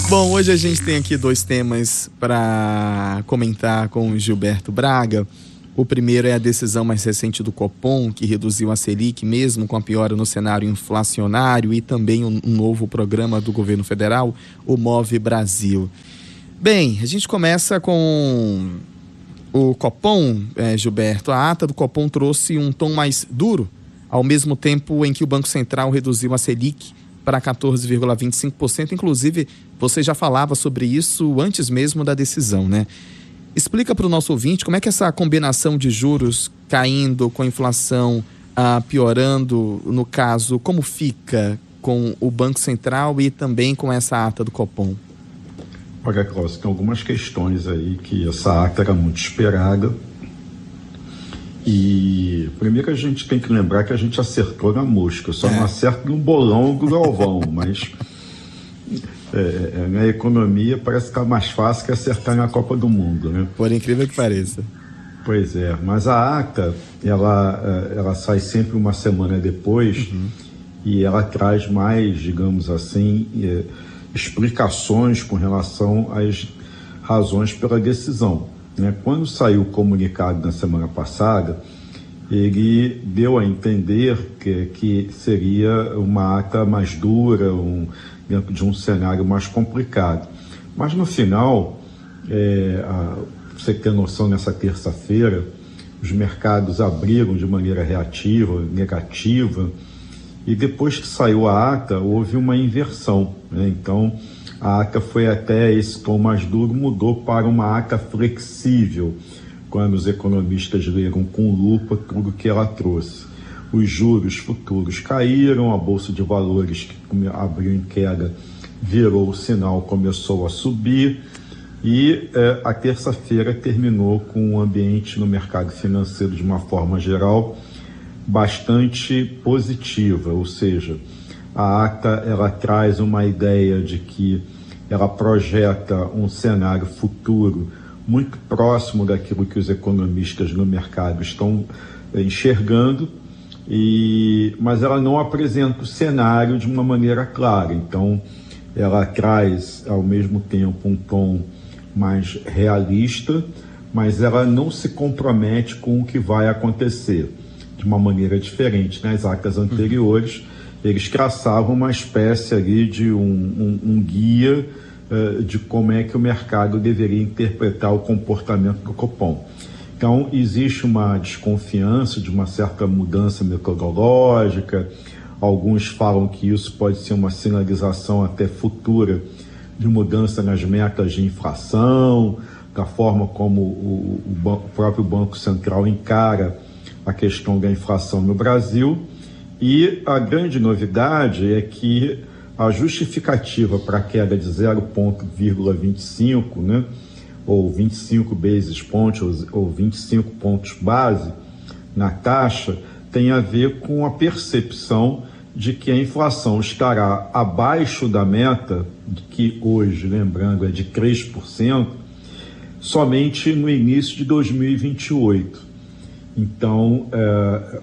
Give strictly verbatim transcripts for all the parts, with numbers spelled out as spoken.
Bom, hoje a gente tem aqui dois temas para comentar com o Gilberto Braga. O primeiro é a decisão mais recente do Copom, que reduziu a Selic mesmo com a piora no cenário inflacionário, e também um novo programa do governo federal, o Move Brasil. Bem, a gente começa com o Copom, é, Gilberto. A ata do Copom trouxe um tom mais duro, ao mesmo tempo em que o Banco Central reduziu a Selic para quatorze vírgula vinte e cinco por cento. Inclusive, você já falava sobre isso antes mesmo da decisão, né? Explica para o nosso ouvinte como é que essa combinação de juros caindo com a inflação ah, piorando, no caso, como fica com o Banco Central e também com essa ata do Copom? Olha, Cláudio, tem algumas questões aí que essa ata era muito esperada. E primeiro a gente tem que lembrar que a gente acertou na mosca, só é. não acerta no bolão do Galvão, mas é, na economia parece que está mais fácil que acertar na Copa do Mundo, né? Por incrível que pareça. Pois é, mas a ata, ela, ela sai sempre uma semana depois, uhum. e ela traz mais, digamos assim, é, explicações com relação às razões pela decisão. Quando saiu o comunicado na semana passada, ele deu a entender que, que seria uma ata mais dura, um, dentro de um cenário mais complicado. Mas no final, é, a, você tem noção, nessa terça-feira, os mercados abriram de maneira reativa, negativa, e depois que saiu a ata, houve uma inversão, né? Então, a ata foi até esse tom mais duro, mudou para uma ata flexível, quando os economistas leram com lupa tudo que ela trouxe. Os juros futuros caíram, a Bolsa de Valores, que abriu em queda, virou o sinal, começou a subir, e eh, a terça-feira terminou com um ambiente no mercado financeiro, de uma forma geral, bastante positiva, ou seja, a ata ela traz uma ideia de que ela projeta um cenário futuro muito próximo daquilo que os economistas no mercado estão enxergando, e, mas ela não apresenta o cenário de uma maneira clara. Então, ela traz, ao mesmo tempo, um tom mais realista, mas ela não se compromete com o que vai acontecer de uma maneira diferente. Nas atas anteriores, eles traçavam uma espécie ali de um, um, um guia uh, de como é que o mercado deveria interpretar o comportamento do Copom. Então, existe uma desconfiança de uma certa mudança metodológica. Alguns falam que isso pode ser uma sinalização até futura de mudança nas metas de inflação, da forma como o, o, o próprio Banco Central encara a questão da inflação no Brasil. E a grande novidade é que a justificativa para a queda de zero vírgula vinte e cinco, né, ou vinte e cinco basis points, ou, ou vinte e cinco pontos base na taxa, tem a ver com a percepção de que a inflação estará abaixo da meta, que hoje, lembrando, é de três por cento, somente no início de dois mil e vinte e oito. Então, é,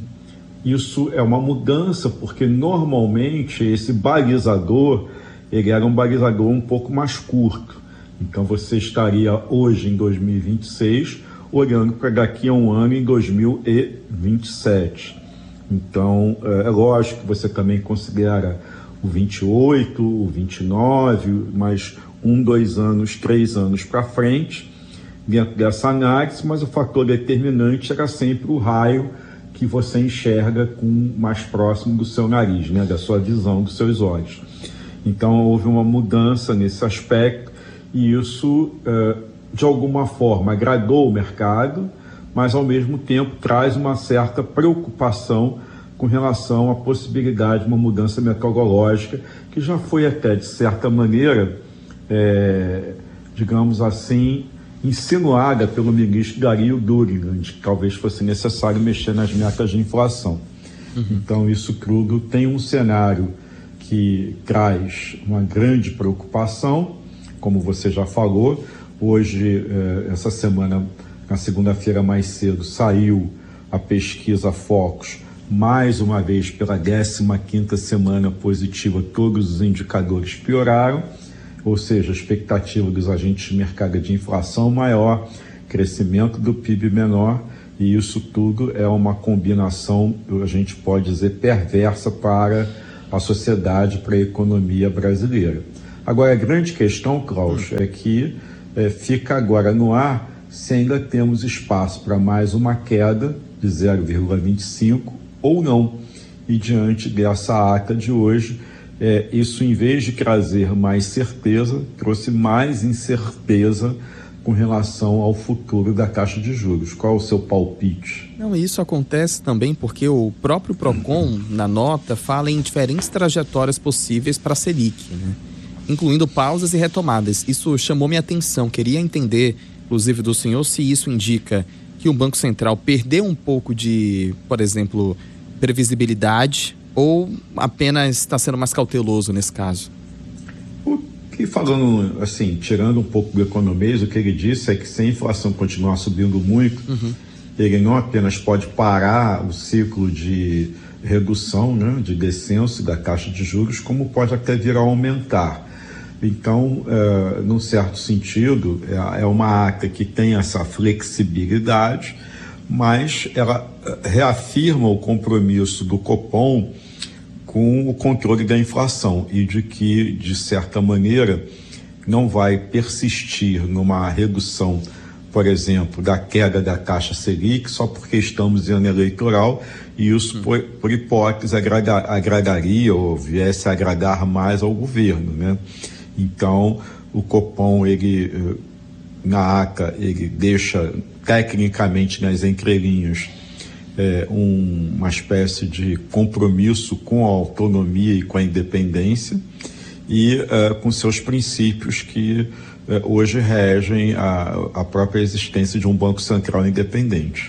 isso é uma mudança, porque normalmente esse balizador, ele era um balizador um pouco mais curto. Então você estaria hoje em dois mil e vinte e seis olhando para daqui a um ano em dois mil e vinte e sete. Então é lógico que você também considera o vinte e oito, o vinte e nove, mais um, dois anos, três anos para frente dentro dessa análise, mas o fator determinante era sempre o raio que você enxerga com mais próximo do seu nariz, né, da sua visão, dos seus olhos. Então houve uma mudança nesse aspecto, e isso uh, de alguma forma agradou o mercado, mas ao mesmo tempo traz uma certa preocupação com relação à possibilidade de uma mudança metodológica, que já foi até de certa maneira, é, digamos assim, insinuada pelo ministro Dario Durigan, de que talvez fosse necessário mexer nas metas de inflação. Uhum. Então isso tudo tem um cenário que traz uma grande preocupação, como você já falou. Hoje, eh, essa semana, na segunda-feira mais cedo, saiu a pesquisa Focus, mais uma vez pela décima quinta semana positiva, todos os indicadores pioraram. ou seja, a expectativa dos agentes de mercado de inflação maior, crescimento do P I B menor, e isso tudo é uma combinação, a gente pode dizer, perversa para a sociedade, para a economia brasileira. Agora, a grande questão, Klaus, é que é, fica agora no ar se ainda temos espaço para mais uma queda de zero vírgula vinte e cinco ou não. E diante dessa ata de hoje, é, isso, em vez de trazer mais certeza, trouxe mais incerteza com relação ao futuro da taxa de juros. Qual é o seu palpite? Não, isso acontece também porque o próprio Procon, na nota, fala em diferentes trajetórias possíveis para a Selic, né? Incluindo pausas e retomadas. Isso chamou minha atenção. Queria entender, inclusive do senhor, se isso indica que o Banco Central perdeu um pouco de, por exemplo, previsibilidade ou apenas está sendo mais cauteloso nesse caso? O que, falando assim, tirando um pouco do economês, o que ele disse é que se a inflação continuar subindo muito, uhum. ele não apenas pode parar o ciclo de redução, né, de descenso da taxa de juros, como pode até vir a aumentar. Então, é, num certo sentido, é, é uma ata que tem essa flexibilidade, mas ela reafirma o compromisso do Copom com o controle da inflação e de que, de certa maneira, não vai persistir numa redução, por exemplo, da queda da taxa Selic só porque estamos em ano eleitoral, e isso, por, por hipótese, agrada, agradaria ou viesse a agradar mais ao governo, né? Então, o Copom, ele, na ata, ele deixa tecnicamente nas entrelinhas é, um, uma espécie de compromisso com a autonomia e com a independência e uh, com seus princípios que uh, hoje regem a, a própria existência de um Banco Central independente.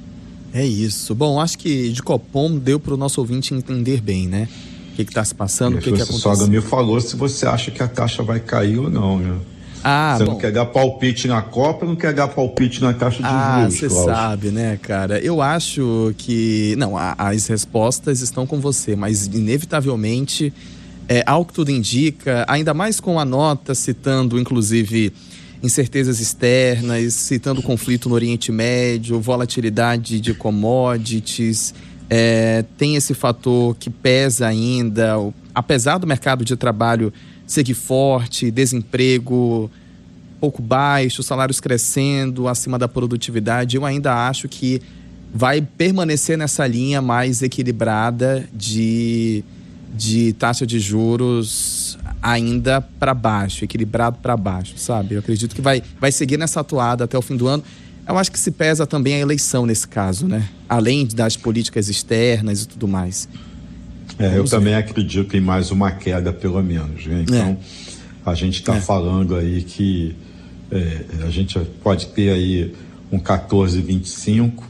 É isso. Bom, acho que de Copom deu para o nosso ouvinte entender bem, né? O que está se passando, o que, que aconteceu. Só me falou se você acha que a taxa vai cair ou não, né? Ah, você bom. não quer dar palpite na Copa, não quer dar palpite na taxa de ah, juros, você sabe, né, cara? Eu acho que... Não, a, as respostas estão com você, mas inevitavelmente, é, ao que tudo indica, ainda mais com a nota citando, inclusive, incertezas externas, citando o conflito no Oriente Médio, volatilidade de commodities, é, tem esse fator que pesa ainda, apesar do mercado de trabalho seguir forte, desemprego pouco baixo, salários crescendo acima da produtividade, eu ainda acho que vai permanecer nessa linha mais equilibrada de, de taxa de juros ainda para baixo, equilibrado para baixo, sabe? Eu acredito que vai, vai seguir nessa toada até o fim do ano. Eu acho que se pesa também a eleição nesse caso, né? Além das políticas externas e tudo mais. É, eu também acredito em mais uma queda, pelo menos, né? Então, é. a gente está é. falando aí que é, a gente pode ter aí um quatorze vírgula vinte e cinco,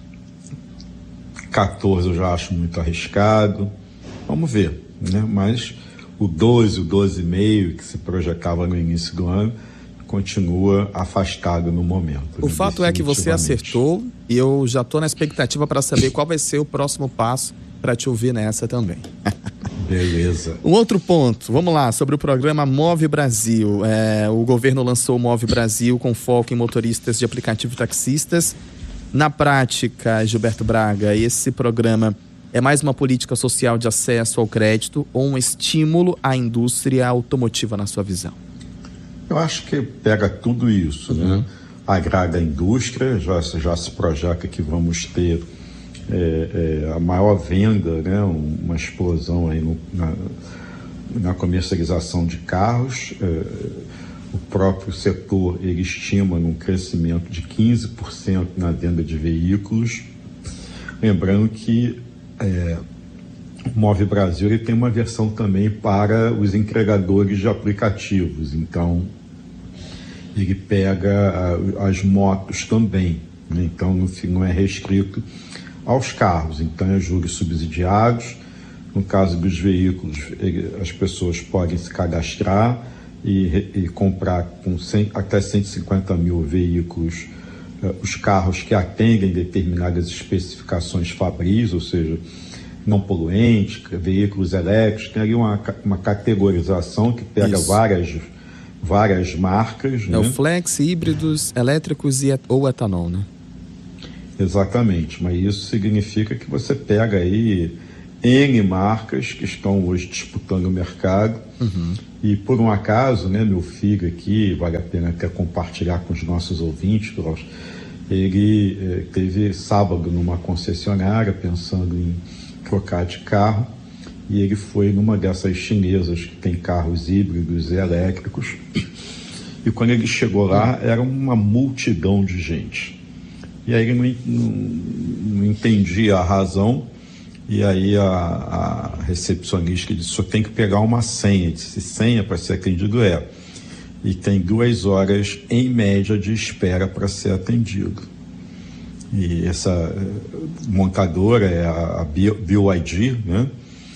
quatorze eu já acho muito arriscado, vamos ver, né? Mas o doze, o doze vírgula cinco que se projetava no início do ano continua afastado no momento. O né? fato é que você acertou e eu já estou na expectativa para saber qual vai ser o próximo passo para te ouvir nessa também. Beleza. Um outro ponto, vamos lá, sobre o programa Move Brasil. É, o governo lançou o Move Brasil com foco em motoristas de aplicativo e taxistas. Na prática, Gilberto Braga, esse programa é mais uma política social de acesso ao crédito ou um estímulo à indústria automotiva, na sua visão? Eu acho que pega tudo isso, uhum. né? Agrada a indústria, já, já se projeta que vamos ter É, é, a maior venda, né, uma explosão aí no, na, na comercialização de carros. É, o próprio setor ele estima um crescimento de quinze por cento na venda de veículos. Lembrando que é, o Move Brasil ele tem uma versão também para os entregadores de aplicativos, então ele pega a, as motos também, né? Então no, não é restrito aos carros, então é juros subsidiados. No caso dos veículos, as pessoas podem se cadastrar e, e comprar com cem, até cento e cinquenta mil veículos, uh, os carros que atendem determinadas especificações Fabris, ou seja, não poluentes, veículos elétricos. Tem ali uma, uma categorização que pega várias, várias marcas. É, né? o flex, híbridos, elétricos e, ou etanol, né? Exatamente, mas isso significa que você pega aí N marcas que estão hoje disputando o mercado. Uhum. E por um acaso, né, meu filho aqui, vale a pena até compartilhar com os nossos ouvintes, ele eh, teve sábado numa concessionária pensando em trocar de carro, e ele foi numa dessas chinesas que tem carros híbridos e elétricos, e quando ele chegou lá era uma multidão de gente, e aí ele não, não, não entendia a razão, e aí a, a recepcionista disse, só tem que pegar uma senha. Eu disse, senha para ser atendido é. E tem duas horas em média de espera para ser atendido. E essa montadora é a, a B Y D, né?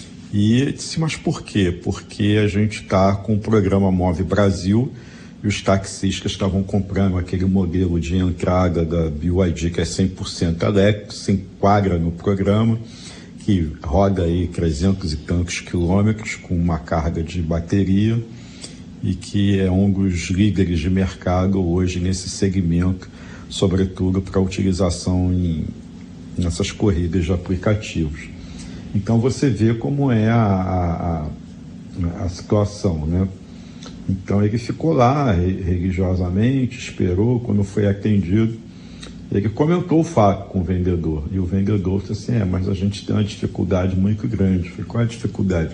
E eu disse, mas por quê? Porque a gente está com o programa Move Brasil e os taxistas estavam comprando aquele modelo de entrada da B Y D que é cem por cento elétrico, se enquadra no programa, que roda aí trezentos e tantos quilômetros com uma carga de bateria e que é um dos líderes de mercado hoje nesse segmento, sobretudo para utilização em nessas corridas de aplicativos. Então você vê como é a, a, a situação, né? Então ele ficou lá religiosamente, esperou, quando foi atendido, ele comentou o fato com o vendedor, e o vendedor disse assim, é, mas a gente tem uma dificuldade muito grande. Eu falei, qual é a dificuldade?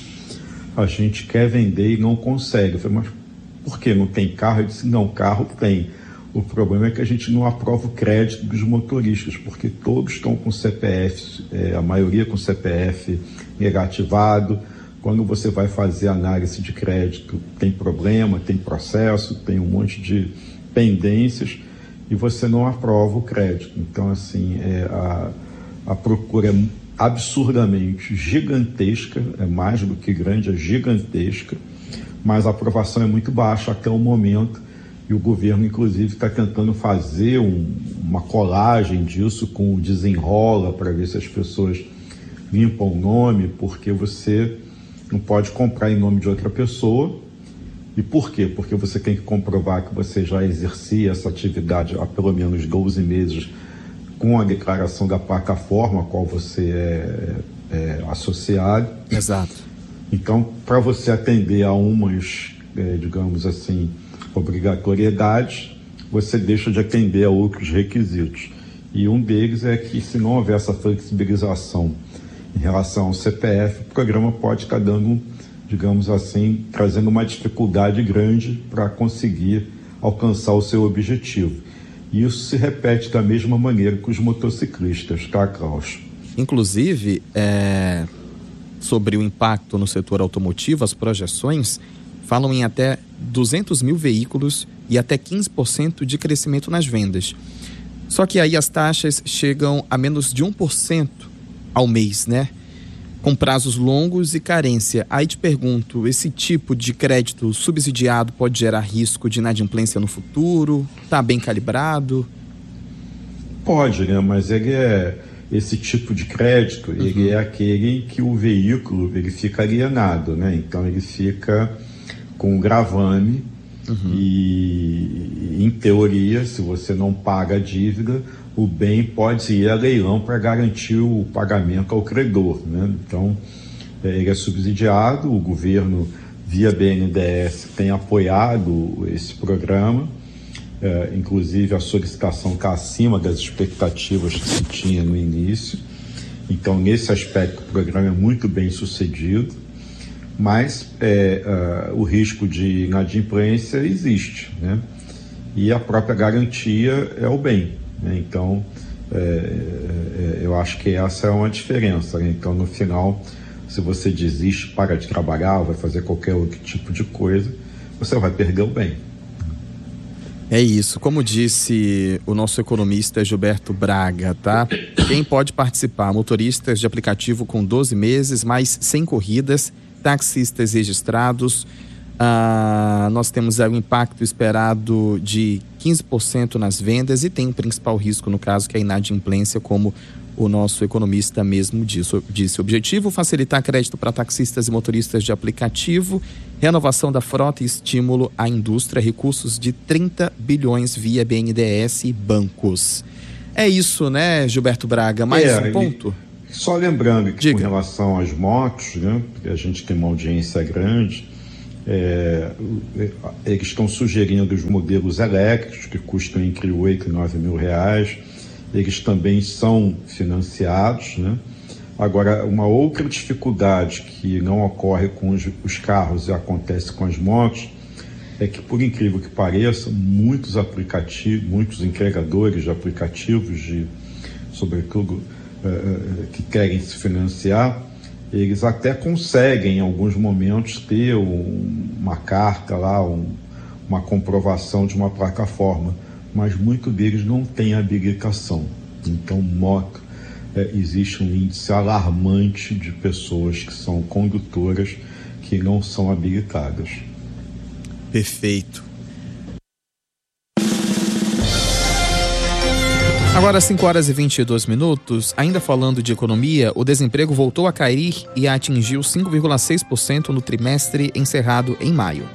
A gente quer vender e não consegue. Eu falei, mas por que não tem carro? Ele disse, não, carro tem. O problema é que a gente não aprova o crédito dos motoristas, porque todos estão com C P F, é, a maioria com C P F negativado. Quando você vai fazer análise de crédito, tem problema, tem processo, tem um monte de pendências, e você não aprova o crédito. Então, assim, é, a, a procura é absurdamente gigantesca, é mais do que grande, é gigantesca, mas a aprovação é muito baixa até o momento, e o governo, inclusive, está tentando fazer um, uma colagem disso com o Desenrola, para ver se as pessoas limpam o nome, porque você não pode comprar em nome de outra pessoa. E por quê? Porque você tem que comprovar que você já exercia essa atividade há pelo menos doze meses com a declaração da plataforma a qual você é, é associado. Exato. Então, para você atender a umas, é, digamos assim, obrigatoriedades, você deixa de atender a outros requisitos. E um deles é que, se não houver essa flexibilização em relação ao C P F, o programa pode estar dando, digamos assim, trazendo uma dificuldade grande para conseguir alcançar o seu objetivo. E isso se repete da mesma maneira que os motociclistas, tá, Klaus? Inclusive, é, sobre o impacto no setor automotivo, as projeções falam em até duzentos mil veículos e até quinze por cento de crescimento nas vendas. Só que aí as taxas chegam a menos de um por cento ao mês, né? Com prazos longos e carência. Aí te pergunto, esse tipo de crédito subsidiado pode gerar risco de inadimplência no futuro? Está bem calibrado? Pode, né? Mas ele é, esse tipo de crédito, uhum. ele é aquele em que o veículo ele fica alienado, né? Então ele fica com gravame uhum. e, em teoria, se você não paga a dívida, o bem pode ir a leilão para garantir o pagamento ao credor, né? Então, ele é subsidiado, o governo, via B N D E S, tem apoiado esse programa, é, inclusive a solicitação está acima das expectativas que se tinha no início. Então, nesse aspecto, o programa é muito bem sucedido, mas é, uh, o risco de inadimplência existe, né? E a própria garantia é o bem. Então, é, é, eu acho que essa é uma diferença, né? Então, no final, se você desiste, para de trabalhar, vai fazer qualquer outro tipo de coisa, você vai perder o bem. É isso. Como disse o nosso economista Gilberto Braga, tá? Quem pode participar? Motoristas de aplicativo com doze meses, mais cem corridas, taxistas registrados. Ah, nós temos é, um impacto esperado de quinze por cento nas vendas e tem o principal risco, no caso, que é a inadimplência, como O nosso economista mesmo disse, disse objetivo: facilitar crédito para taxistas e motoristas de aplicativo, renovação da frota e estímulo à indústria, recursos de trinta bilhões via B N D E S e bancos. É isso, né, Gilberto Braga? Mais é, um ponto? Só lembrando que Diga. Com relação às motos, né, porque a gente tem uma audiência grande, é, eles estão sugerindo os modelos elétricos que custam entre oito e nove mil reais. Eles também são financiados, né? Agora, uma outra dificuldade que não ocorre com os, os carros e acontece com as motos é que, por incrível que pareça, muitos aplicativos, muitos entregadores de aplicativos, de, sobretudo, uh, que querem se financiar, eles até conseguem, em alguns momentos, ter um, uma carta lá, um, uma comprovação de uma plataforma, mas muitos deles não têm habilitação. Então, moto, é, existe um índice alarmante de pessoas que são condutoras que não são habilitadas. Perfeito. Agora, cinco horas e vinte e dois minutos, ainda falando de economia, o desemprego voltou a cair e atingiu cinco vírgula seis por cento no trimestre encerrado em maio.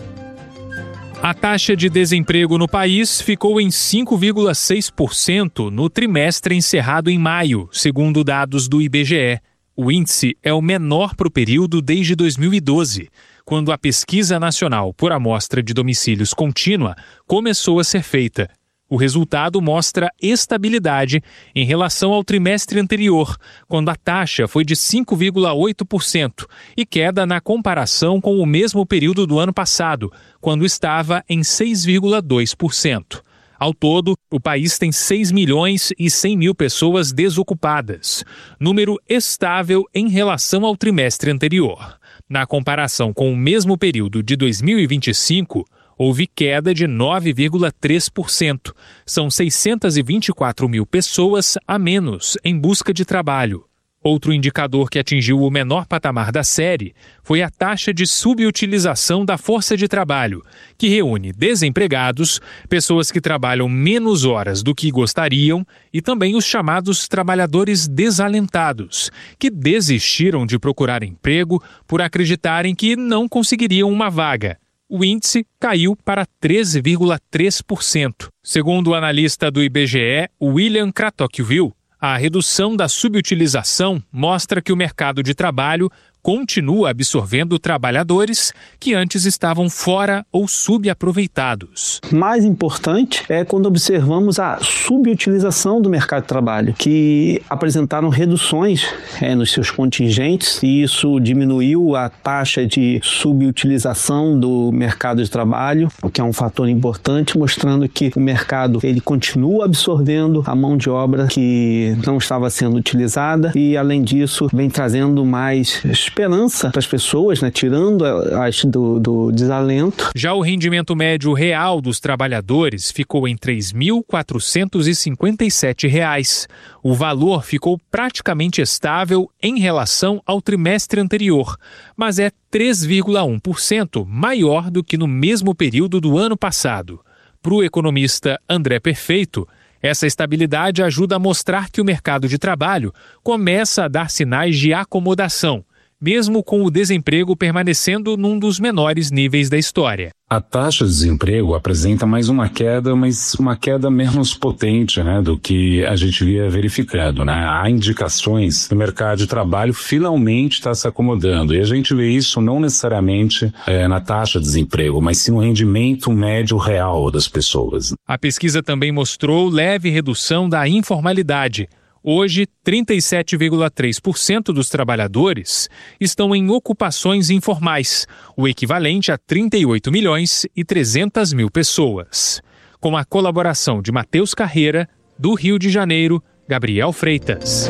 A taxa de desemprego no país ficou em cinco vírgula seis por cento no trimestre encerrado em maio, segundo dados do I B G E. O índice é o menor para o período desde dois mil e doze, quando a Pesquisa Nacional por Amostra de Domicílios Contínua começou a ser feita. O resultado mostra estabilidade em relação ao trimestre anterior, quando a taxa foi de cinco vírgula oito por cento, e queda na comparação com o mesmo período do ano passado, quando estava em seis vírgula dois por cento. Ao todo, o país tem seis milhões e cem mil pessoas desocupadas, número estável em relação ao trimestre anterior. Na comparação com o mesmo período de dois mil e vinte e cinco, houve queda de nove vírgula três por cento. São seiscentas e vinte e quatro mil pessoas a menos em busca de trabalho. Outro indicador que atingiu o menor patamar da série foi a taxa de subutilização da força de trabalho, que reúne desempregados, pessoas que trabalham menos horas do que gostariam e também os chamados trabalhadores desalentados, que desistiram de procurar emprego por acreditarem que não conseguiriam uma vaga. O índice caiu para treze vírgula três por cento. Segundo o analista do I B G E, William Kratochvil, a redução da subutilização mostra que o mercado de trabalho continua absorvendo trabalhadores que antes estavam fora ou subaproveitados. Mais importante é quando observamos a subutilização do mercado de trabalho, que apresentaram reduções é, nos seus contingentes, e isso diminuiu a taxa de subutilização do mercado de trabalho, o que é um fator importante, mostrando que o mercado ele continua absorvendo a mão de obra que não estava sendo utilizada e, além disso, vem trazendo mais esperança para as pessoas, né, tirando as do, do desalento. Já o rendimento médio real dos trabalhadores ficou em três mil quatrocentos e cinquenta e sete reais. O valor ficou praticamente estável em relação ao trimestre anterior, mas é três vírgula um por cento maior do que no mesmo período do ano passado. Para o economista André Perfeito, essa estabilidade ajuda a mostrar que o mercado de trabalho começa a dar sinais de acomodação, mesmo com o desemprego permanecendo num dos menores níveis da história. A taxa de desemprego apresenta mais uma queda, mas uma queda menos potente, né, do que a gente via verificando, né? Há indicações que o mercado de trabalho finalmente está se acomodando, e a gente vê isso não necessariamente é, na taxa de desemprego, mas sim no rendimento médio real das pessoas. A pesquisa também mostrou leve redução da informalidade. Hoje, trinta e sete vírgula três por cento dos trabalhadores estão em ocupações informais, o equivalente a trinta e oito milhões e trezentas mil pessoas. Com a colaboração de Matheus Carreira, do Rio de Janeiro, Gabriel Freitas.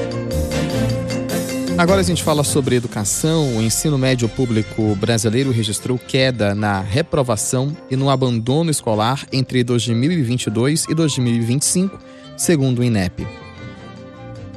Agora a gente fala sobre educação. O ensino médio público brasileiro registrou queda na reprovação e no abandono escolar entre dois mil e vinte e dois e dois mil e vinte e cinco, segundo o INEP.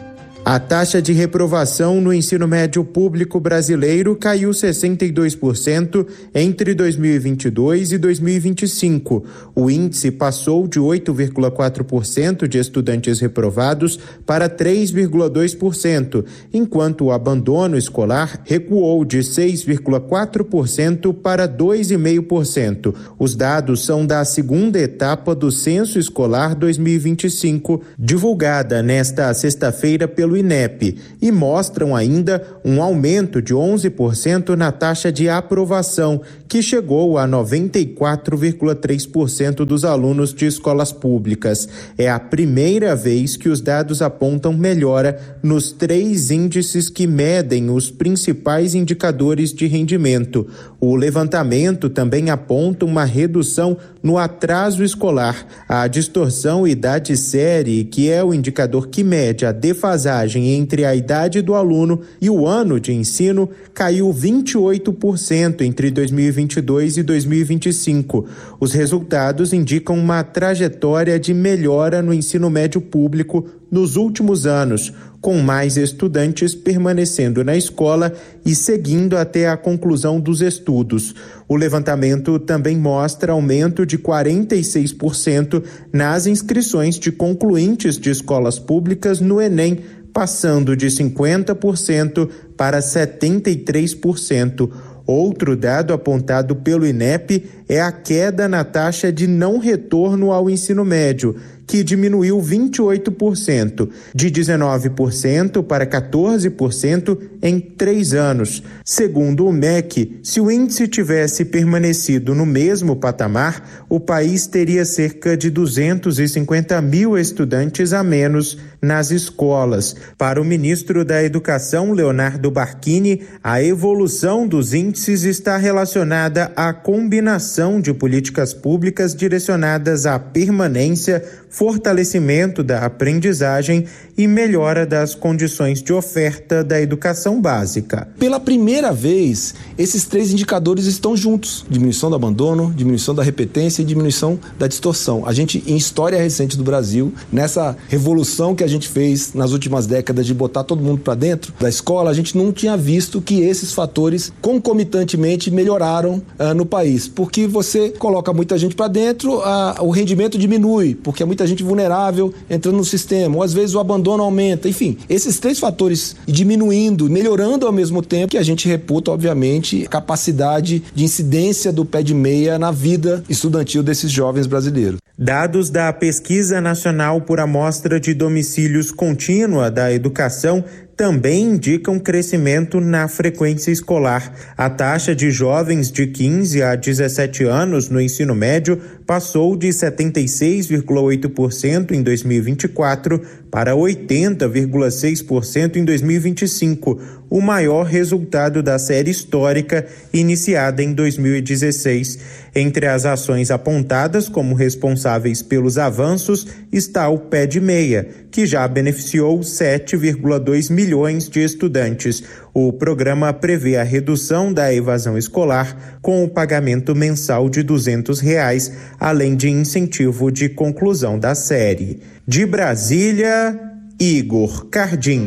A taxa de reprovação no ensino médio público brasileiro caiu sessenta e dois por cento entre dois mil e vinte e dois e dois mil e vinte e cinco. O índice passou de oito vírgula quatro por cento de estudantes reprovados para três vírgula dois por cento, enquanto o abandono escolar recuou de seis vírgula quatro por cento para dois vírgula cinco por cento. Os dados são da segunda etapa do Censo Escolar dois mil e vinte e cinco, divulgada nesta sexta-feira pelo INEP, e mostram ainda um aumento de onze por cento na taxa de aprovação, que chegou a noventa e quatro vírgula três por cento dos alunos de escolas públicas. É a primeira vez que os dados apontam melhora nos três índices que medem os principais indicadores de rendimento. O levantamento também aponta uma redução no atraso escolar. A distorção idade-série, que é o indicador que mede a defasagem entre a idade do aluno e o ano de ensino, caiu vinte e oito por cento entre dois mil e vinte e dois e dois mil e vinte e cinco. Os resultados indicam uma trajetória de melhora no ensino médio público nos últimos anos, com mais estudantes permanecendo na escola e seguindo até a conclusão dos estudos. O levantamento também mostra aumento de quarenta e seis por cento nas inscrições de concluintes de escolas públicas no Enem, passando de cinquenta por cento para setenta e três por cento. Outro dado apontado pelo INEP é a queda na taxa de não retorno ao ensino médio, que diminuiu vinte e oito por cento, de dezenove por cento para quatorze por cento em três anos. Segundo o M E C, se o índice tivesse permanecido no mesmo patamar, o país teria cerca de duzentos e cinquenta mil estudantes a menos nas escolas. Para o ministro da Educação, Leonardo Barquini, a evolução dos índices está relacionada à combinação de políticas públicas direcionadas à permanência, fortalecimento da aprendizagem e melhora das condições de oferta da educação básica. Pela primeira vez, esses três indicadores estão juntos: diminuição do abandono, diminuição da repetência e diminuição da distorção. A gente, em história recente do Brasil, nessa revolução que a gente fez nas últimas décadas de botar todo mundo para dentro da escola, a gente não tinha visto que esses fatores concomitantemente melhoraram uh, no país, porque você coloca muita gente para dentro, uh, o rendimento diminui, porque é muita gente vulnerável entrando no sistema, ou às vezes o abandono aumenta. Enfim, esses três fatores diminuindo, melhorando ao mesmo tempo, que a gente reputa, obviamente, a capacidade de incidência do pé de meia na vida estudantil desses jovens brasileiros. Dados da Pesquisa Nacional por Amostra de Domicílios Contínua da Educação também indicam crescimento na frequência escolar. A taxa de jovens de quinze a dezessete anos no ensino médio passou de setenta e seis vírgula oito por cento em dois mil e vinte e quatro para oitenta vírgula seis por cento em dois mil e vinte e cinco, o maior resultado da série histórica iniciada em dois mil e dezesseis. Entre as ações apontadas como responsáveis pelos avanços está o Pé de Meia, que já beneficiou sete vírgula dois milhões de estudantes. O programa prevê a redução da evasão escolar com o pagamento mensal de duzentos reais, além de incentivo de conclusão da série. De Brasília, Igor Cardim.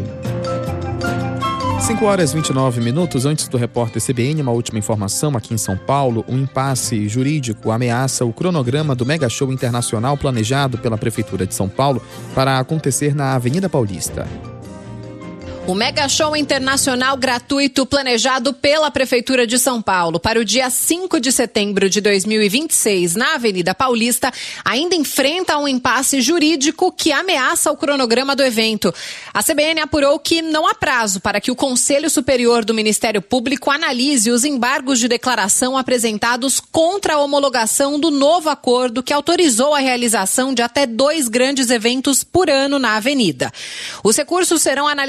cinco horas e vinte e nove minutos antes do repórter C B N, uma última informação aqui em São Paulo. Um impasse jurídico ameaça o cronograma do Mega Show Internacional planejado pela Prefeitura de São Paulo para acontecer na Avenida Paulista. O Mega Show Internacional gratuito planejado pela Prefeitura de São Paulo para o dia cinco de setembro de dois mil e vinte e seis na Avenida Paulista ainda enfrenta um impasse jurídico que ameaça o cronograma do evento. A C B N apurou que não há prazo para que o Conselho Superior do Ministério Público analise os embargos de declaração apresentados contra a homologação do novo acordo que autorizou a realização de até dois grandes eventos por ano na Avenida. Os recursos serão analisados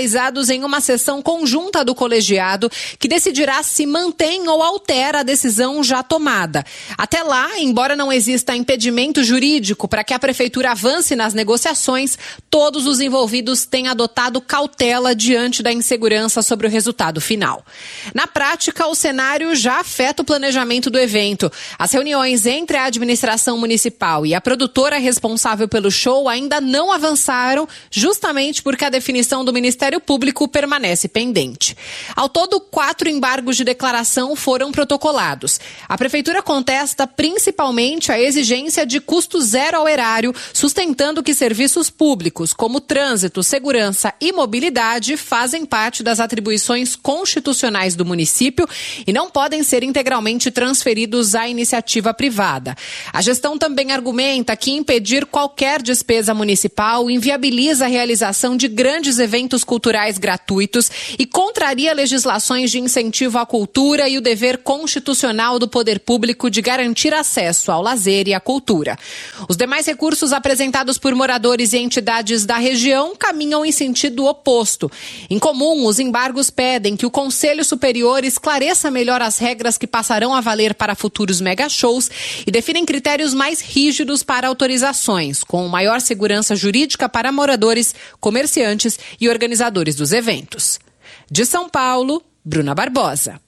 decididos em uma sessão conjunta do colegiado, que decidirá se mantém ou altera a decisão já tomada. Até lá, embora não exista impedimento jurídico para que a prefeitura avance nas negociações, todos os envolvidos têm adotado cautela diante da insegurança sobre o resultado final. Na prática, o cenário já afeta o planejamento do evento. As reuniões entre a administração municipal e a produtora responsável pelo show ainda não avançaram, justamente porque a definição do Ministério Público permanece pendente. Ao todo, quatro embargos de declaração foram protocolados. A prefeitura contesta principalmente a exigência de custo zero ao erário, sustentando que serviços públicos como trânsito, segurança e mobilidade fazem parte das atribuições constitucionais do município e não podem ser integralmente transferidos à iniciativa privada. A gestão também argumenta que impedir qualquer despesa municipal inviabiliza a realização de grandes eventos culturais gratuitos e contraria legislações de incentivo à cultura e o dever constitucional do poder público de garantir acesso ao lazer e à cultura. Os demais recursos apresentados por moradores e entidades da região caminham em sentido oposto. Em comum, os embargos pedem que o Conselho Superior esclareça melhor as regras que passarão a valer para futuros mega-shows e definem critérios mais rígidos para autorizações, com maior segurança jurídica para moradores, comerciantes e organizadores dos eventos. De São Paulo, Bruna Barbosa.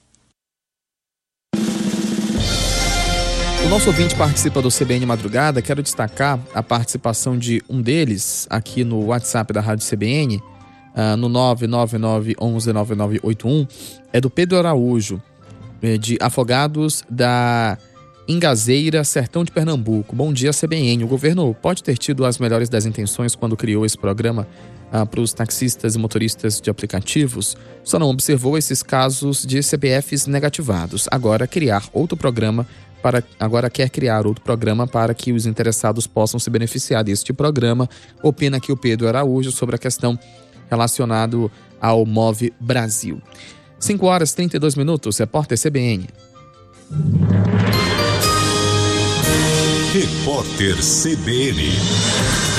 O nosso ouvinte participa do C B N Madrugada. Quero destacar a participação de um deles aqui no WhatsApp da Rádio C B N, uh, no nove nove nove, onze, nove nove oito um. É do Pedro Araújo, de Afogados da Ingazeira, Sertão de Pernambuco. Bom dia, C B N. O governo pode ter tido as melhores das intenções quando criou esse programa uh, para os taxistas e motoristas de aplicativos, só não observou esses casos de C P Fs negativados. Agora criar outro programa para agora quer criar outro programa para que os interessados possam se beneficiar deste programa. Opina aqui o Pedro Araújo sobre a questão relacionada ao Move Brasil. cinco horas e trinta e dois minutos, repórter C B N. Repórter C B N.